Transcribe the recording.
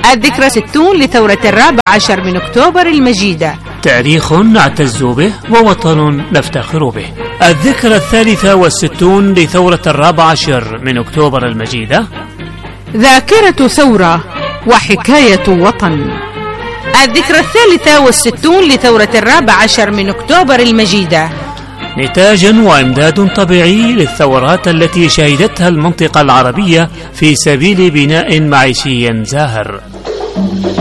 الذكرى 60 لثورة 14 من أكتوبر المجيدة، تاريخ نعتز به ووطن نفتخر به. الذكرى 63 لثورة 14 من أكتوبر المجيدة، ذاكرة ثورة وحكاية وطن. الذكرى 63 لثورة 14 من أكتوبر المجيدة، نتاج وإمداد طبيعي للثورات التي شهدتها المنطقة العربية في سبيل بناء معيشي زاهر.